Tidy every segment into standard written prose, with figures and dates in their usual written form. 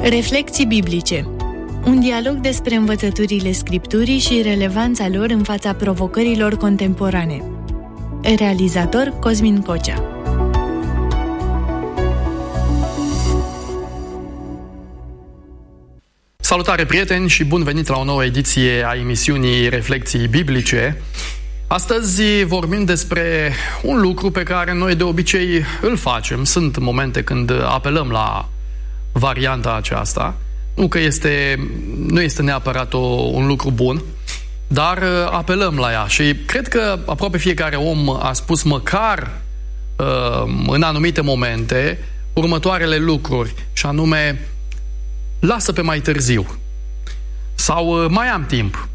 Reflecții biblice. Un dialog despre învățăturile Scripturii și relevanța lor în fața provocărilor contemporane. Realizator Cosmin Cocea. Salutare, prieteni, și bun venit la o nouă ediție a emisiunii Reflecții biblice. Astăzi vorbim despre un lucru pe care noi de obicei îl facem. Sunt momente când apelăm la varianta aceasta. Nu că nu este neapărat un lucru bun, dar apelăm la ea. Și cred că aproape fiecare om a spus măcar în anumite momente următoarele lucruri, și anume: lasă pe mai târziu, sau mai am timp,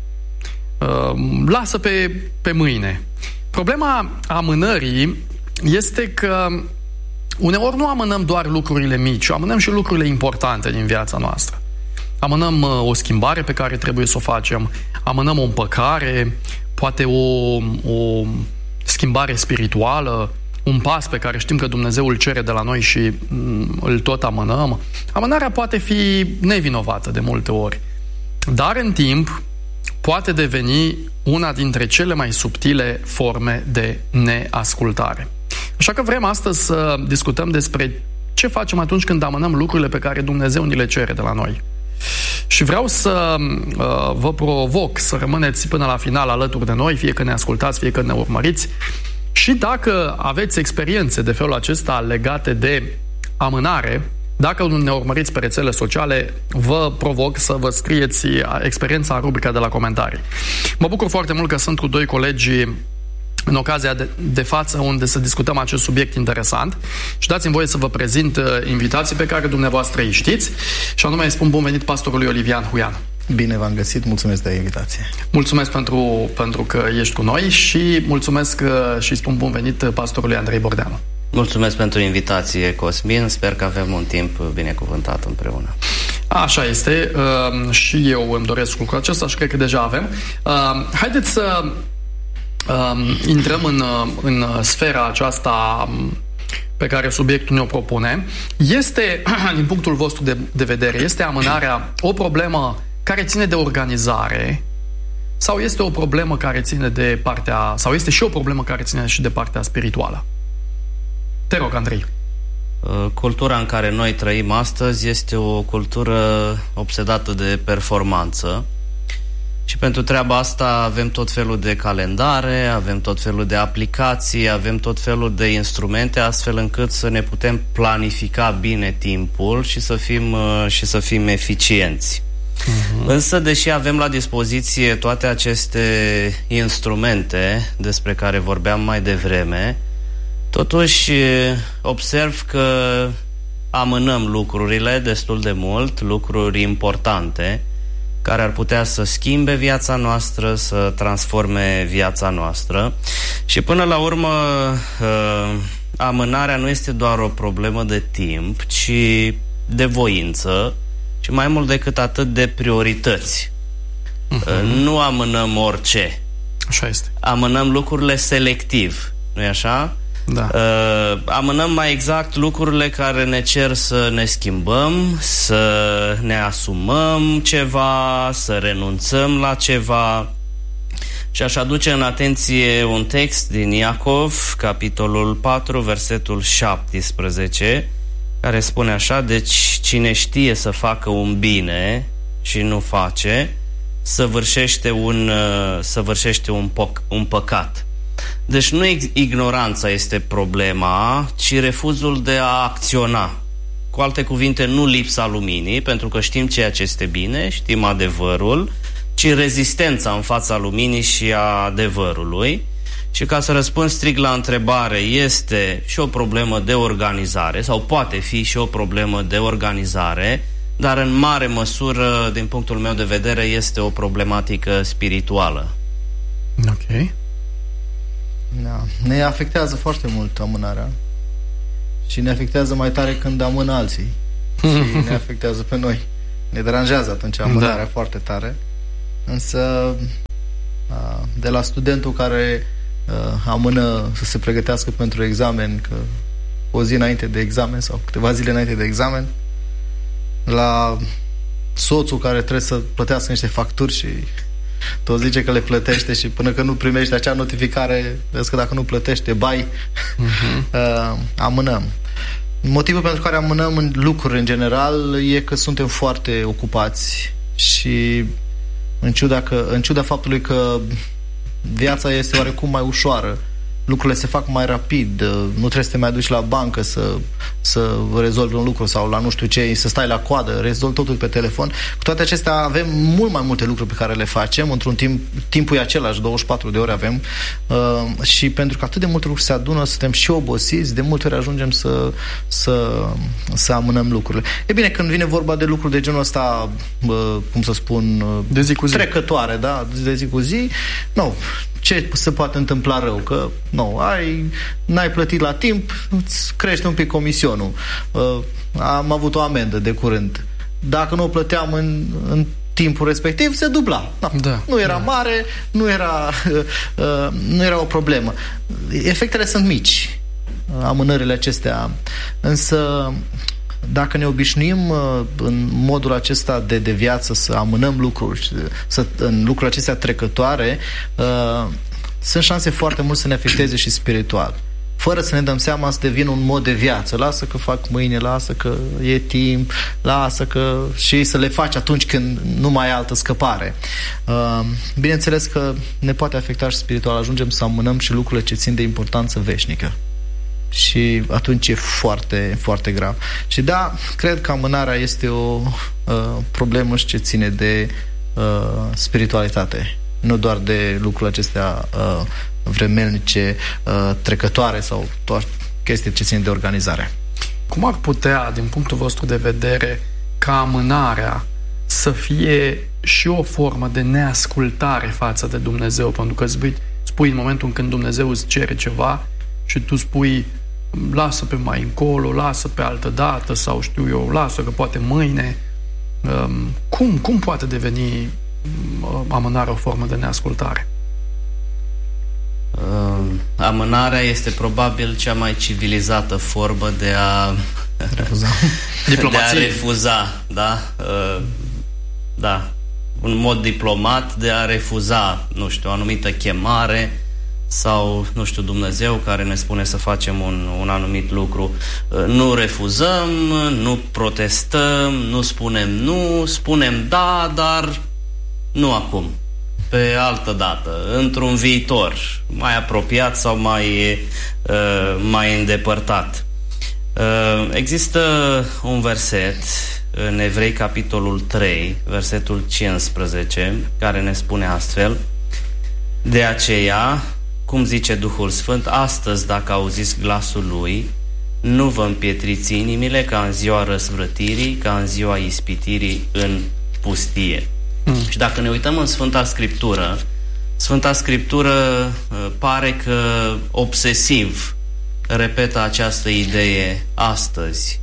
lasă pe mâine. Problema amânării este că uneori nu amânăm doar lucrurile mici, amânăm și lucrurile importante din viața noastră. Amânăm o schimbare pe care trebuie să o facem, amânăm o împăcare, poate o schimbare spirituală, un pas pe care știm că Dumnezeu îl cere de la noi și îl tot amânăm. Amânarea poate fi nevinovată de multe ori, dar în timp poate deveni una dintre cele mai subtile forme de neascultare. Așa că vrem astăzi să discutăm despre ce facem atunci când amânăm lucrurile pe care Dumnezeu ni le cere de la noi. Și vreau să vă provoc să rămâneți până la final alături de noi, fie că ne ascultați, fie că ne urmăriți. Și dacă aveți experiențe de felul acesta legate de amânare, dacă ne urmăriți pe rețele sociale, vă provoc să vă scrieți experiența în rubrica de la comentarii. Mă bucur foarte mult că sunt cu doi colegi în ocazia de față unde să discutăm acest subiect interesant, și dați-mi voie să vă prezint invitații pe care dumneavoastră îi știți, și anume îi spun bun venit pastorului Olivian Huian. Bine v-am găsit, mulțumesc de invitație. Mulțumesc pentru că ești cu noi și mulțumesc și spun bun venit pastorului Andrei Bordeanu. Mulțumesc pentru invitație, Cosmin, sper că avem un timp binecuvântat împreună. Așa este, și eu îmi doresc lucrul acesta și cred că deja avem. Haideți să intrăm în sfera aceasta pe care subiectul ne-o propune. Este, din punctul vostru de vedere, este amânarea o problemă care ține de organizare, sau este o problemă care ține de partea, sau este și o problemă care ține și de partea spirituală? Te rog, Andrei. Cultura în care noi trăim astăzi este o cultură obsedată de performanță. Și pentru treaba asta avem tot felul de calendare, avem tot felul de aplicații, avem tot felul de instrumente, astfel încât să ne putem planifica bine timpul și să fim eficienți. Însă, deși avem la dispoziție toate aceste instrumente despre care vorbeam mai devreme, totuși observ că amânăm lucrurile destul de mult, lucruri importante, care ar putea să schimbe viața noastră, să transforme viața noastră. Și până la urmă, amânarea nu este doar o problemă de timp, ci de voință și mai mult decât atât de priorități. Nu amânăm orice. Așa este. Amânăm lucrurile selectiv, nu-i așa? Da. Amânăm mai exact lucrurile care ne cer să ne schimbăm, să ne asumăm ceva, să renunțăm la ceva. Și aș aduce în atenție un text din Iacov, capitolul 4, versetul 17, care spune așa: deci cine știe să facă un bine și nu face, săvârșește un păcat. Deci nu ignoranța este problema, ci refuzul de a acționa. Cu alte cuvinte, nu lipsa luminii, pentru că știm ceea ce este bine, știm adevărul, ci rezistența în fața luminii și a adevărului. Și ca să răspund strict la întrebare, este și o problemă de organizare, sau poate fi și o problemă de organizare, dar în mare măsură, din punctul meu de vedere, este o problematică spirituală. Ok. Da. Ne afectează foarte mult amânarea și ne afectează mai tare când amână alții și ne afectează pe noi. Ne deranjează atunci amânarea foarte tare. Însă de la studentul care amână să se pregătească pentru examen, că o zi înainte de examen sau câteva zile înainte de examen, la soțul care trebuie să plătească niște facturi și tot zice că le plătește și până când nu primești acea notificare, vezi că dacă nu plătește, bai, amânăm. Motivul pentru care amânăm în lucruri în general e că suntem foarte ocupați și în ciuda faptului că viața este oarecum mai ușoară, lucrurile se fac mai rapid, nu trebuie să te mai duci la bancă să rezolvi un lucru sau la nu știu ce, să stai la coadă, rezolvi totul pe telefon. Cu toate acestea avem mult mai multe lucruri pe care le facem, într-un timpul e același, 24 de ore avem, și pentru că atât de multe lucruri se adună, suntem și obosiți, de multe ori ajungem să amânăm lucrurile. E bine, când vine vorba de lucruri de genul ăsta, cum să spun, de zi cu zi, trecătoare, da, de zi cu zi, nu. Ce se poate întâmpla rău? Că n-ai plătit la timp, îți crește un pic comisionul. Am avut o amendă de curând. Dacă nu o plăteam în timpul respectiv, se dubla. Nu era mare, nu era o problemă. Efectele sunt mici, amânările acestea. Însă dacă ne obișnuim în modul acesta de viață să amânăm lucruri, în lucrurile acestea trecătoare, sunt șanse foarte mult să ne afecteze și spiritual. Fără să ne dăm seama, să devină un mod de viață. Lasă că fac mâine, lasă că e timp, lasă că... și să le faci atunci când nu mai ai altă scăpare. Bineînțeles că ne poate afecta și spiritual. Ajungem să amânăm și lucrurile ce țin de importanță veșnică. Și atunci e foarte, foarte grav. Și da, cred că amânarea este o problemă și ce ține de spiritualitate. Nu doar de lucrurile acestea vremelnice, trecătoare sau toate chestii ce țin de organizare. Cum ar putea, din punctul vostru de vedere, ca amânarea să fie și o formă de neascultare față de Dumnezeu? Pentru că spui în momentul în când Dumnezeu îți cere ceva și tu spui lasă pe mai încolo, lasă pe altă dată sau știu eu, lasă că poate mâine. Cum poate deveni amânarea o formă de neascultare? Amânarea este probabil cea mai civilizată formă de a refuza, da? Da. Un mod diplomat de a refuza, nu știu, o anumită chemare sau, nu știu, Dumnezeu care ne spune să facem un anumit lucru. Nu refuzăm, nu protestăm, nu spunem nu, spunem da, dar nu acum, pe altă dată, într-un viitor mai apropiat sau mai îndepărtat. Există un verset în Evrei, capitolul 3, versetul 15, care ne spune astfel: de aceea, cum zice Duhul Sfânt, astăzi, dacă auziți glasul Lui, nu vă împietriți inimile ca în ziua răsvrătirii, ca în ziua ispitirii în pustie. Și dacă ne uităm în Sfânta Scriptură pare că obsesiv repetă această idee astăzi,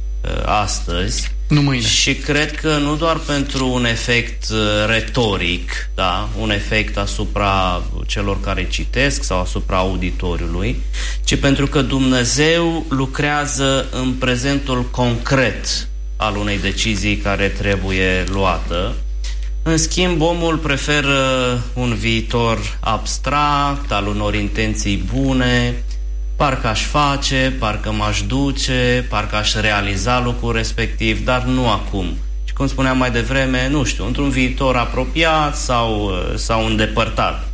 nu mâine. Și cred că nu doar pentru un efect retoric, da, un efect asupra celor care citesc sau asupra auditoriului, ci pentru că Dumnezeu lucrează în prezentul concret al unei decizii care trebuie luată. În schimb, omul preferă un viitor abstract, al unor intenții bune, parcă aș face, parcă m-aș duce, parcă aș realiza lucrul respectiv, dar nu acum. Și cum spuneam mai devreme, nu știu, într-un viitor apropiat sau îndepărtat.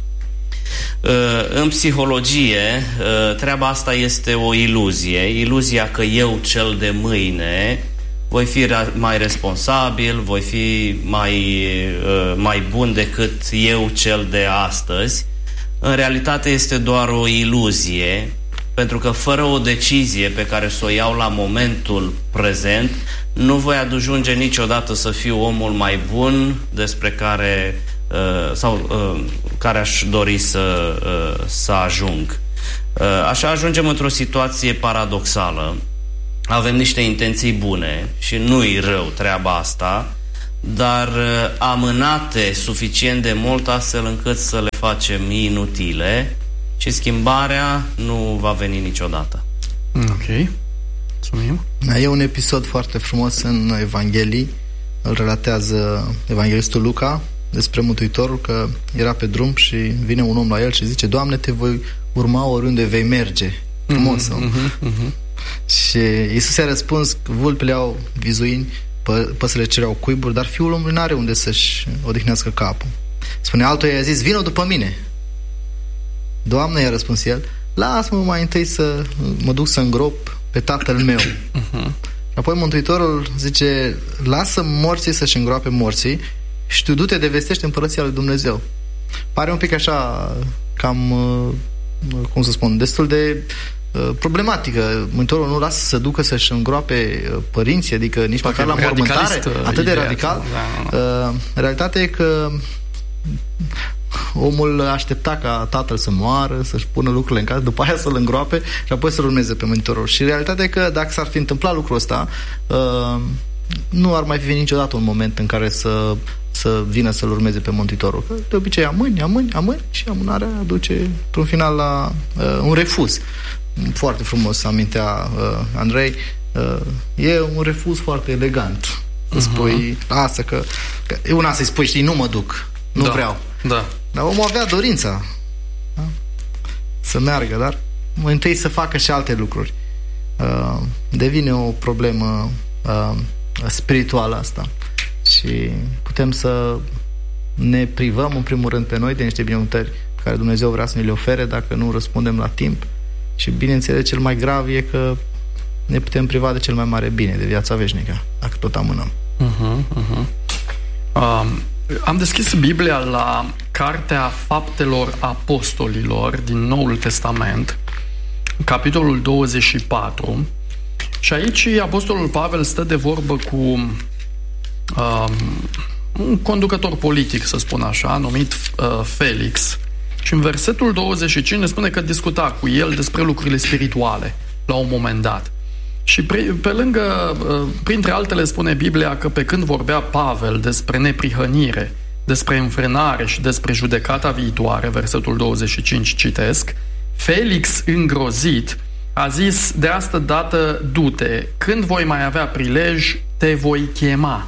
În psihologie, treaba asta este o iluzie. Iluzia că eu, cel de mâine, voi fi mai responsabil, voi fi mai bun decât eu, cel de astăzi. În realitate este doar o iluzie, pentru că fără o decizie pe care să o iau la momentul prezent, nu voi ajunge niciodată să fiu omul mai bun despre care care aș dori să ajung. Așa ajungem într-o situație paradoxală. Avem niște intenții bune și nu-i rău treaba asta, dar amânate suficient de mult astfel încât să le facem inutile și schimbarea nu va veni niciodată. Ok. Mulțumim. E un episod foarte frumos în Evanghelii îl relatează evanghelistul Luca despre Mântuitorul, că era pe drum și vine un om la el și zice: Doamne, te voi urma oriunde vei merge. Frumos. Și Iisus i-a răspuns: vulpile au vizuini, păsările cer au cuiburi, dar Fiul omului n-are unde să-și odihnească capul. Spune altuia, i-a zis: vino după mine. Doamne, i-a răspuns el, lasă-mă mai întâi să mă duc să îngrop pe tatăl meu. Apoi Mântuitorul zice: lasă morții să-și îngroape morții și tu du-te de vestește împărăția lui Dumnezeu. Pare un pic așa cam, cum să spun, destul de problematică. Mântuitorul nu lasă să ducă să-și îngroape părinții, adică nici măcar la mormântare, atât de radical. Realitatea e că omul aștepta ca tatăl să moară, să-și pună lucrurile în casă, după aia să-l îngroape și apoi să-l urmeze pe Mântuitorul. Și realitatea e că dacă s-ar fi întâmplat lucrul ăsta, nu ar mai fi venit niciodată un moment în care să vină să-l urmeze pe Mântuitorul. Că de obicei amâni și amânarea aduce într-un final la un refuz. Foarte frumos amintea Andrei. E un refuz foarte elegant. Să spui, lasă că e una să-i spui, știi, nu mă duc, nu vreau. Da. Dar omul avea dorința, da? Să meargă, dar întâi să facă și alte lucruri. Devine o problemă spirituală asta. Și putem să ne privăm în primul rând pe noi de niște binecuvântări pe care Dumnezeu vrea să ne le ofere dacă nu răspundem la timp. Și bineînțeles, cel mai grav e că ne putem priva de cel mai mare bine, de viața veșnică, dacă tot amânăm. Am deschis Biblia la Cartea Faptelor Apostolilor din Noul Testament, capitolul 24, și aici Apostolul Pavel stă de vorbă cu un conducător politic, să spun așa, numit Felix. Și în versetul 25 ne spune că discuta cu el despre lucrurile spirituale la un moment dat. Și pe lângă, printre altele, spune Biblia că pe când vorbea Pavel despre neprihănire, despre înfrânare și despre judecata viitoare, versetul 25 citesc, Felix, îngrozit, a zis: de asta dată du-te, când voi mai avea prilej, te voi chema.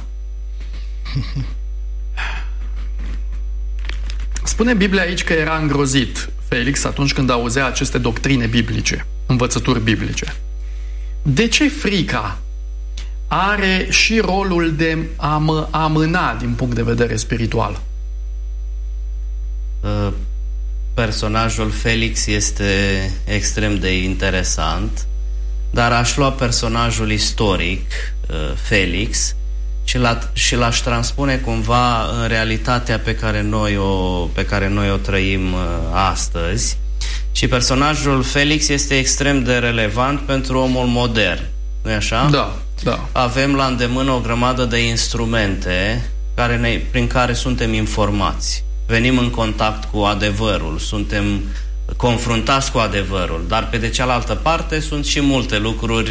Spune Biblia aici că era îngrozit Felix atunci când auzea aceste doctrine biblice, învățături biblice. De ce frica are și rolul de a mă amâna din punct de vedere spiritual? Personajul Felix este extrem de interesant, dar aș lua personajul istoric, Felix, și l-aș transpune cumva în realitatea pe care noi o trăim astăzi. Și personajul Felix este extrem de relevant pentru omul modern, nu-i așa? Da. Avem la îndemână o grămadă de instrumente prin care suntem informați. Venim în contact cu adevărul, suntem confruntați cu adevărul, dar pe de cealaltă parte sunt și multe lucruri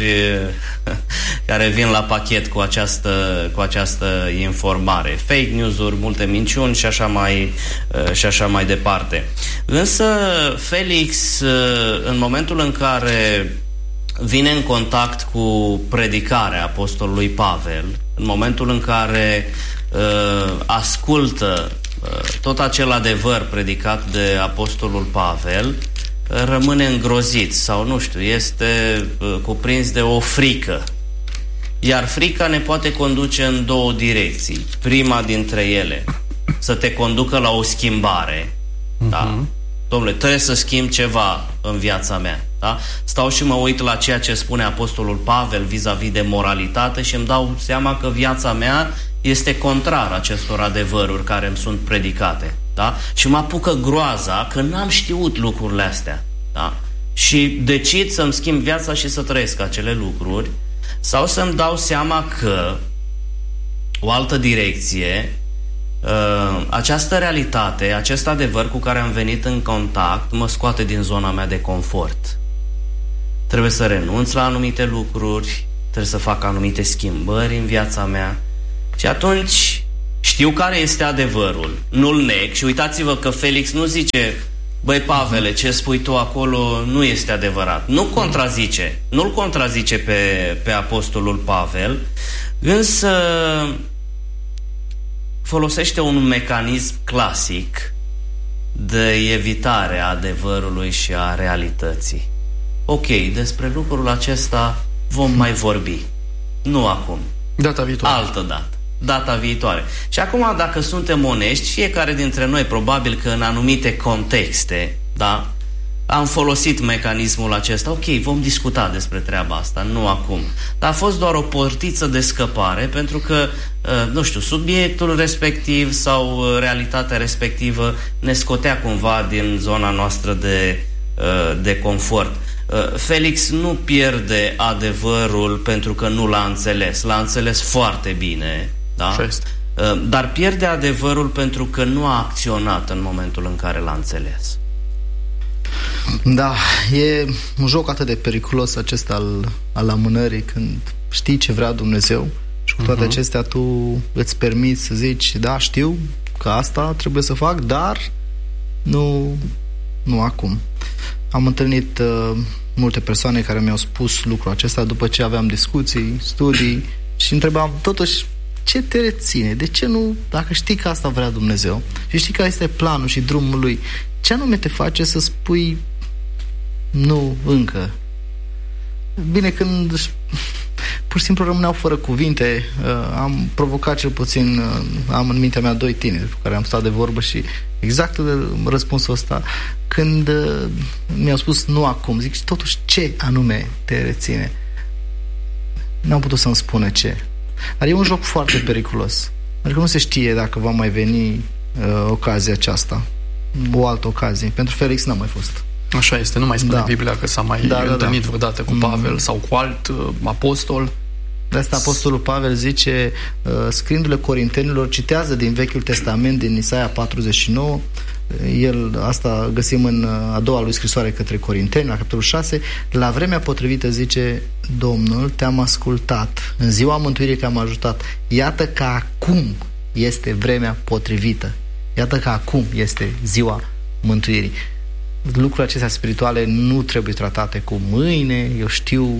care vin la pachet cu această informare. Fake news-uri, multe minciuni și așa mai departe. Însă Felix, în momentul în care vine în contact cu predicarea apostolului Pavel, în momentul în care ascultă tot acel adevăr predicat de apostolul Pavel, rămâne îngrozit sau nu știu, este cuprins de o frică. Iar frica ne poate conduce în două direcții. Prima dintre ele, să te conducă la o schimbare. Da? Dom'le, trebuie să schimb ceva în viața mea. Da? Stau și mă uit la ceea ce spune apostolul Pavel vis-a-vis de moralitate și îmi dau seama că viața mea este contrar acestor adevăruri care îmi sunt predicate. Da? Și mă apucă groaza că n-am știut lucrurile astea. Da? Și decid să-mi schimb viața și să trăiesc acele lucruri, sau să-mi dau seama că o altă direcție, această realitate, acest adevăr cu care am venit în contact mă scoate din zona mea de confort. Trebuie să renunț la anumite lucruri, trebuie să fac anumite schimbări în viața mea. Și atunci știu care este adevărul, nu-l neg. Și uitați-vă că Felix nu zice: băi Pavele, ce spui tu acolo nu este adevărat. Nu-l contrazice pe apostolul Pavel, însă folosește un mecanism clasic de evitare a adevărului și a realității. Ok, despre lucrul acesta vom mai vorbi. Nu acum. Data viitoare. Altă dată. Data viitoare. Și acum, dacă suntem onești, fiecare dintre noi, probabil că în anumite contexte, da, am folosit mecanismul acesta. Ok, vom discuta despre treaba asta, nu acum. Dar a fost doar o portiță de scăpare, pentru că, nu știu, subiectul respectiv sau realitatea respectivă ne scotea cumva din zona noastră de confort. Felix nu pierde adevărul pentru că nu l-a înțeles. L-a înțeles foarte bine, da? Dar pierde adevărul pentru că nu a acționat în momentul în care l-a înțeles. Da, e un joc atât de periculos acesta al amânării, când știi ce vrea Dumnezeu și cu toate acestea tu îți permiți să zici, da, știu că asta trebuie să fac, dar nu acum. Am întâlnit multe persoane care mi-au spus lucrul acesta după ce aveam discuții, studii și întrebam totuși, ce te reține? De ce nu, dacă știi că asta vrea Dumnezeu și știi că este planul și drumul Lui, ce anume te face să spui nu încă? Bine, când pur și simplu rămâneau fără cuvinte, am provocat cel puțin, am în mintea mea 2 tineri cu care am stat de vorbă și exact răspunsul ăsta, când mi-au spus nu acum, zic, totuși ce anume te reține? N-am putut să-mi spună ce. Dar e un joc foarte periculos, pentru că nu se știe dacă va mai veni ocazia aceasta, o altă ocazie. Pentru Felix n-a mai fost. Așa este, nu mai spune Biblia că s-a mai întâlnit vreodată cu Pavel sau cu alt apostol. De asta apostolul Pavel zice, scriindu-le Corintenilor, citează din Vechiul Testament, din Isaia 49, asta găsim în a doua lui scrisoare către Corinteni, la capitolul 6, la vremea potrivită zice, Domnul, te-am ascultat, în ziua mântuirii te-am ajutat, iată că acum este vremea potrivită, iată că acum este ziua mântuirii. Lucrurile acestea spirituale nu trebuie tratate cu mâine, eu știu,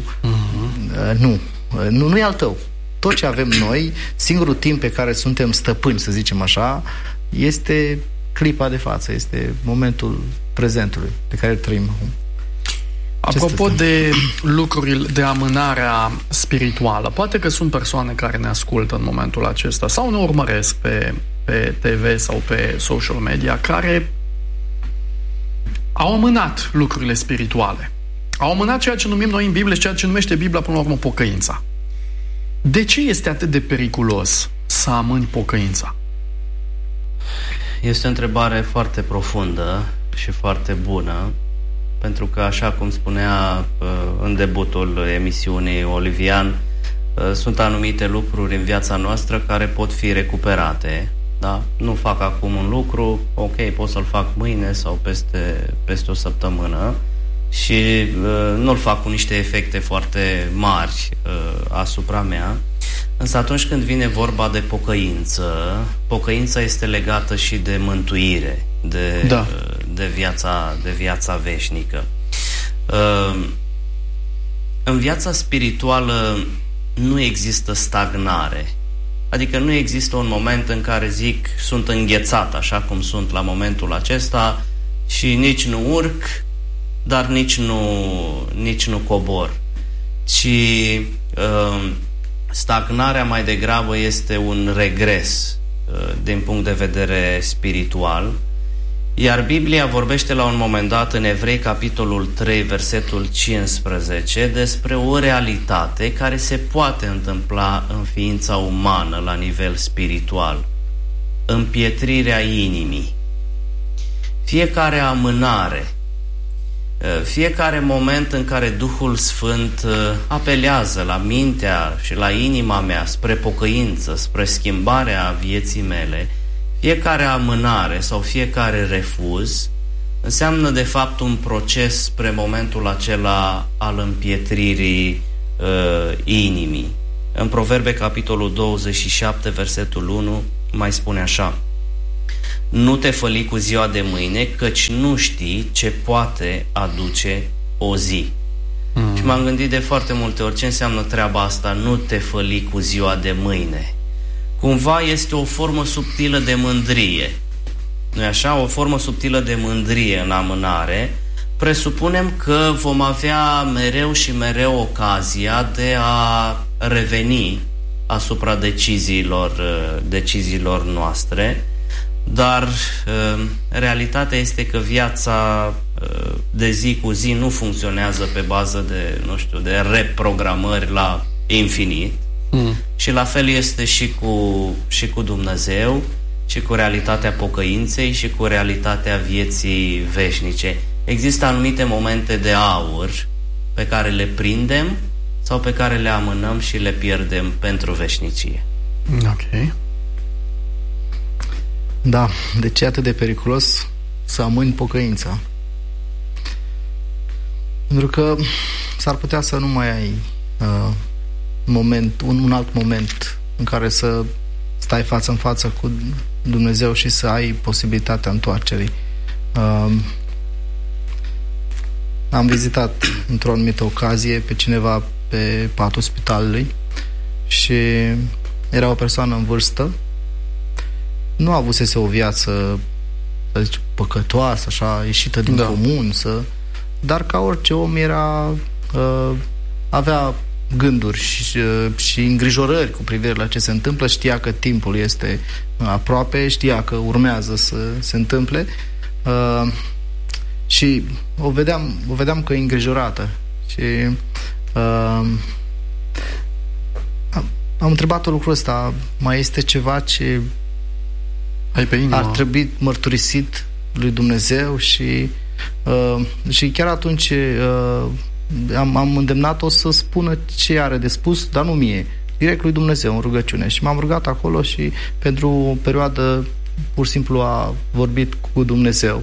nu e al tău. Tot ce avem noi, singurul timp pe care suntem stăpâni, să zicem așa, este clipa de față, este momentul prezentului pe care îl trăim acum. Apropo de lucrurile, de amânarea spirituală, poate că sunt persoane care ne ascultă în momentul acesta sau ne urmăresc pe TV sau pe social media, care au amânat lucrurile spirituale. Au amânat ceea ce numim noi în Biblie, ceea ce numește Biblia până la urmă pocăința. De ce este atât de periculos să amâni pocăința? Este o întrebare foarte profundă și foarte bună, pentru că, așa cum spunea în debutul emisiunii Olivian, sunt anumite lucruri în viața noastră care pot fi recuperate. Da? Nu fac acum un lucru, ok, pot să-l fac mâine sau peste o săptămână și nu-l fac cu niște efecte foarte mari asupra mea. Însă atunci când vine vorba de pocăință, pocăința este legată și de mântuire, de viața veșnică. În viața spirituală nu există stagnare. Adică nu există un moment în care zic sunt înghețat așa cum sunt la momentul acesta și nici nu urc, dar nici nu cobor. Ci stagnarea mai degrabă este un regres din punct de vedere spiritual. Iar Biblia vorbește la un moment dat în Evrei, capitolul 3, versetul 15, despre o realitate care se poate întâmpla în ființa umană la nivel spiritual. Împietrirea inimii. Fiecare amânare, fiecare moment în care Duhul Sfânt apelează la mintea și la inima mea spre pocăință, spre schimbarea vieții mele, fiecare amânare sau fiecare refuz înseamnă de fapt un proces spre momentul acela al împietririi inimii. În Proverbe, capitolul 27, versetul 1, mai spune așa: nu te făli cu ziua de mâine, căci nu știi ce poate aduce o zi. Și m-am gândit de foarte multe ori ce înseamnă treaba asta, nu te făli cu ziua de mâine. cumva este o formă subtilă de mândrie. Nu-i așa? O formă subtilă de mândrie în amânare. Presupunem că vom avea mereu și mereu ocazia de a reveni asupra deciziilor noastre, dar realitatea este că viața de zi cu zi nu funcționează pe bază de, de reprogramări la infinit. Și la fel este și cu Dumnezeu, și cu realitatea pocăinței, și cu realitatea vieții veșnice. Există anumite momente de aur pe care le prindem sau pe care le amânăm și le pierdem pentru veșnicie. Ok. Da, de ce e atât de periculos să amâni pocăința? Pentru că s-ar putea să nu mai ai un alt moment în care să stai față în față cu Dumnezeu și să ai posibilitatea întoarcerii. Am vizitat într-o anumită ocazie pe cineva pe patul spitalului și era o persoană în vârstă, nu avusese o viață, să zic, păcătoasă, așa, ieșită din comun, dar ca orice om avea gânduri și îngrijorări cu privire la ce se întâmplă, știa că timpul este aproape, știa că urmează să se întâmple și o vedeam că e îngrijorată și am întrebat-o lucrul ăsta: mai este ceva ce ai pe inimă, ar trebui mărturisit lui Dumnezeu? Și chiar atunci am îndemnat-o să spună ce are de spus, dar nu mie, direct lui Dumnezeu, în rugăciune. Și m-am rugat acolo și pentru o perioadă pur și simplu a vorbit cu Dumnezeu.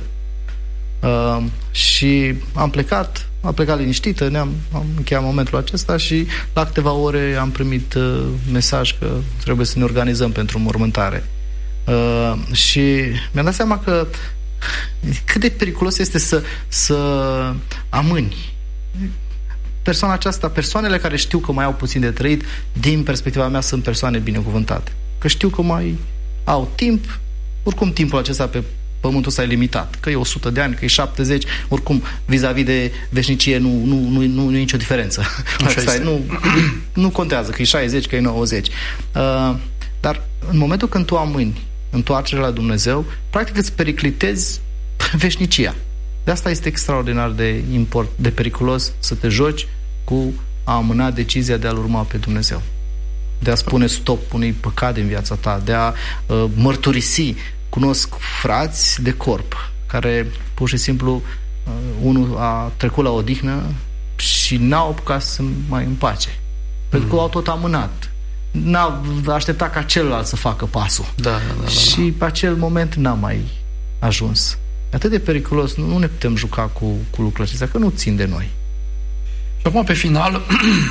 Și am plecat liniștită, am încheiat momentul acesta și la câteva ore am primit mesaj că trebuie să ne organizăm pentru înmormântare. Și mi-am dat seama că cât de periculos este să amâni. Persoanele care știu că mai au puțin de trăit, din perspectiva mea, sunt persoane binecuvântate. Că știu că mai au timp, oricum timpul acesta pe pământul ăsta e limitat. Că e 100 de ani, că e 70, oricum vis-a-vis de veșnicie nu e nicio diferență. Nu contează că e 60, că e 90. Dar în momentul când tu amâni întoarcerea la Dumnezeu, practic îți periclitezi veșnicia. De asta este extraordinar de periculos să te joci cu a amâna decizia de a-L urma pe Dumnezeu, de a spune stop unui păcat din viața ta, de a mărturisi. Cunosc frați de corp care pur și simplu unul a trecut la odihnă și n-au apucat să mai împace, pentru că au tot amânat. N-a așteptat ca celălalt să facă pasul. Și pe acel moment n-a mai ajuns. E atât de periculos, nu ne putem juca cu lucrurile acestea, că nu țin de noi. Și acum, pe final,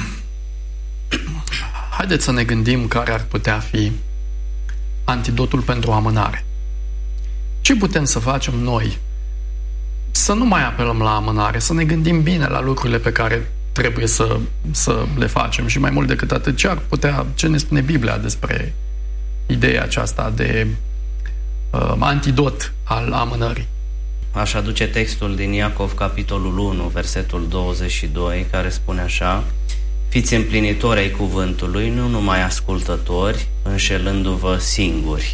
haideți să ne gândim care ar putea fi antidotul pentru amânare. Ce putem să facem noi? Să nu mai apelăm la amânare, să ne gândim bine la lucrurile pe care trebuie să le facem și mai mult decât atât, ce ne spune Biblia despre ideea aceasta de antidot al amânării. Aș aduce textul din Iacov, capitolul 1, versetul 22, care spune așa: fiți împlinitori ai cuvântului, nu numai ascultători, înșelându-vă singuri.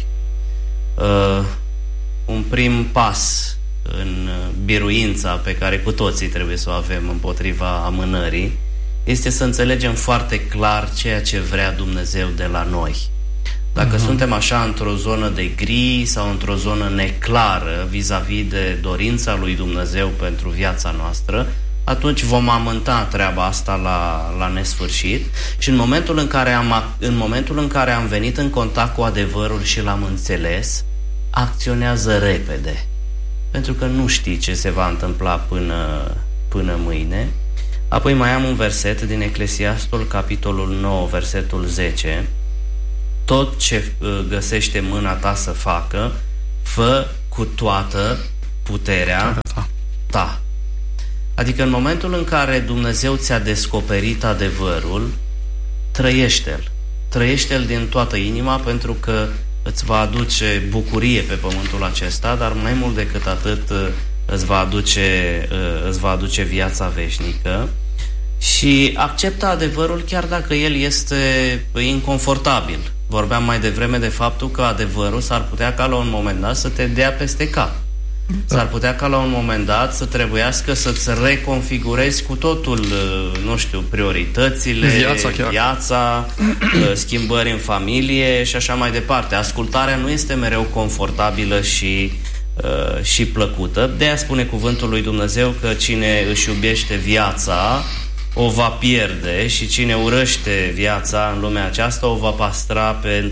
Un prim pas în biruința pe care cu toții trebuie să o avem împotriva amânării este să înțelegem foarte clar ceea ce vrea Dumnezeu de la noi. Dacă suntem așa într-o zonă de gri sau într-o zonă neclară vis-a-vis de dorința lui Dumnezeu pentru viața noastră, atunci vom amânta treaba asta la nesfârșit și în momentul în care am venit în contact cu adevărul și l-am înțeles, acționează repede, pentru că nu știi ce se va întâmpla până mâine. Apoi mai am un verset din Eclesiastul, capitolul 9, versetul 10: tot ce găsește mâna ta să facă, fă cu toată puterea ta. Adică în momentul în care Dumnezeu ți-a descoperit adevărul, trăiește-l. trăiește-l din toată inima, pentru că îți va aduce bucurie pe pământul acesta, dar mai mult decât atât îți va aduce viața veșnică. Și acceptă adevărul chiar dacă el este inconfortabil. Vorbeam mai devreme de faptul că adevărul s-ar putea ca la un moment dat să te dea peste cap. S-ar putea ca la un moment dat să trebuiască să-ți reconfigurezi cu totul, nu știu, prioritățile, viața, schimbări în familie și așa mai departe. Ascultarea nu este mereu confortabilă și plăcută. De-aia spune cuvântul lui Dumnezeu că cine își iubește viața o va pierde și cine urăște viața în lumea aceasta o va păstra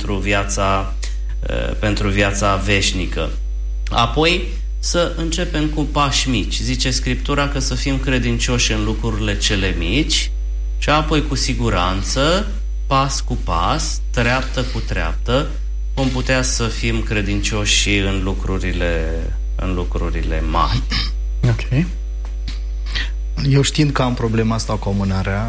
pentru viața veșnică. Apoi să începem cu pași mici. Zice Scriptura că să fim credincioși în lucrurile cele mici și apoi cu siguranță, pas cu pas, treaptă cu treaptă, vom putea să fim credincioși și în lucrurile mari. Ok. Eu știind că am problema asta cu amânarea,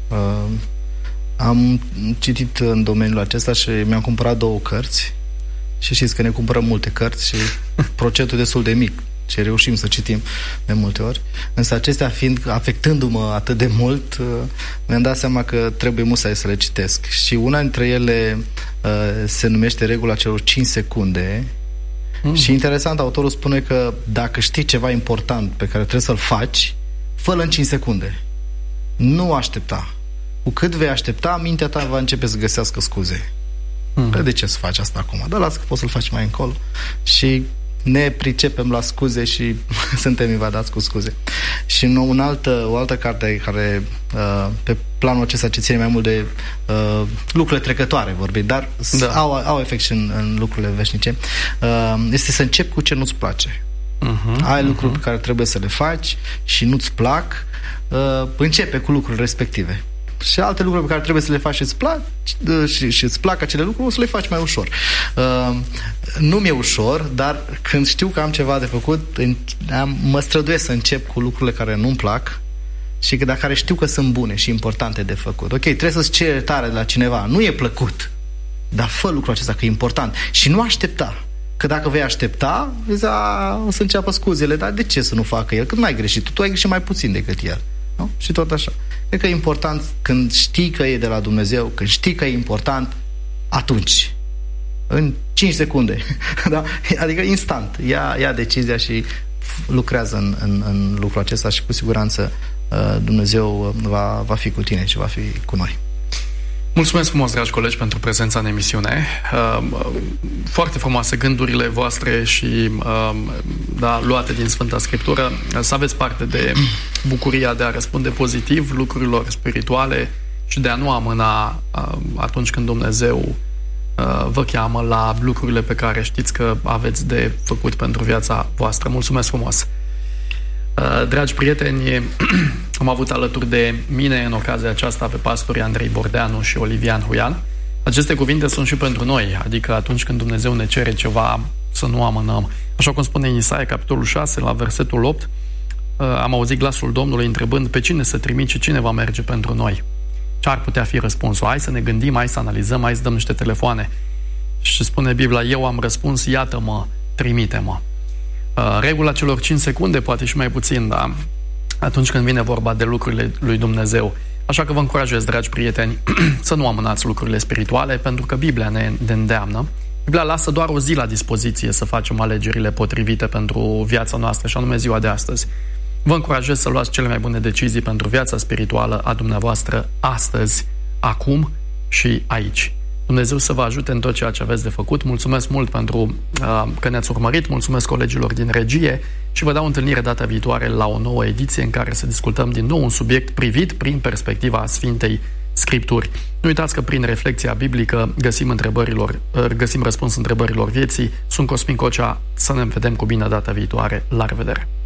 am citit în domeniul acesta și mi-am cumpărat 2 cărți. Și știți că ne cumpărăm multe cărți și procentul destul de mic ce reușim să citim de multe ori. Însă acestea afectându-mă atât de mult, mi-am dat seama că trebuie musai să le citesc. Și una dintre ele se numește regula celor 5 secunde. Și interesant, autorul spune că dacă știi ceva important pe care trebuie să-l faci, fă-l în 5 secunde. Nu aștepta. Cu cât vei aștepta, mintea ta va începe să găsească scuze. De ce să faci asta acum? Dar lasă că poți să-l faci mai încolo. Și ne pricepem la scuze și suntem invadați cu scuze. Și o altă carte care pe planul acesta ce ține mai mult de lucrurile trecătoare vorbim, dar au efect și în lucrurile veșnice, este să începi cu ce nu-ți place. Ai lucruri pe care trebuie să le faci și nu-ți plac, începe cu lucrurile respective. Și alte lucruri pe care trebuie să le faci și îți plac acele lucruri, o să le faci mai ușor. Nu mi-e ușor, dar când știu că am ceva de făcut, mă străduiesc să încep cu lucrurile care nu-mi plac și care știu că sunt bune și importante de făcut. Ok, trebuie să-ți ceri iertare de la cineva. Nu e plăcut, dar fă lucrul acesta că e important. Și nu aștepta. Că dacă vei aștepta, o să înceapă scuzele. Dar de ce să nu facă el? Când n-ai greșit. Tu ai greșit mai puțin decât el. Nu? Și tot așa. Cred că e important când știi că e de la Dumnezeu, când știi că e important, atunci, în 5 secunde, da? Adică instant, ia decizia și lucrează în lucrul acesta și cu siguranță Dumnezeu va fi cu tine și va fi cu noi. Mulțumesc frumos, dragi colegi, pentru prezența în emisiune. Foarte frumoase gândurile voastre și luate din Sfânta Scriptură. Să aveți parte de bucuria de a răspunde pozitiv lucrurilor spirituale și de a nu amâna atunci când Dumnezeu vă cheamă la lucrurile pe care știți că aveți de făcut pentru viața voastră. Mulțumesc frumos! Dragi prieteni, am avut alături de mine în ocazia aceasta pe pastorii Andrei Bordeanu și Olivian Huian. Aceste cuvinte sunt și pentru noi, adică atunci când Dumnezeu ne cere ceva, să nu amânăm. Așa cum spune în Isaia, capitolul 6, la versetul 8, am auzit glasul Domnului întrebând pe cine să trimit și cine va merge pentru noi. Ce ar putea fi răspunsul? Hai să ne gândim, hai să analizăm, hai să dăm niște telefoane. Și spune Biblia, eu am răspuns, iată-mă, trimite-mă. Regula celor 5 secunde, poate și mai puțin, dar atunci când vine vorba de lucrurile lui Dumnezeu. Așa că vă încurajez, dragi prieteni, să nu amânați lucrurile spirituale, pentru că Biblia ne îndeamnă. Biblia lasă doar o zi la dispoziție să facem alegerile potrivite pentru viața noastră, și anume ziua de astăzi. Vă încurajez să luați cele mai bune decizii pentru viața spirituală a dumneavoastră astăzi, acum și aici. Dumnezeu să vă ajute în tot ceea ce aveți de făcut. Mulțumesc mult pentru că ne-ați urmărit, mulțumesc colegilor din regie și vă dau întâlnire data viitoare la o nouă ediție în care să discutăm din nou un subiect privit prin perspectiva Sfintei Scripturi. Nu uitați că prin reflexia biblică găsim răspuns întrebărilor vieții. Sunt Cosmin Cocea, să ne vedem cu bine data viitoare. La revedere!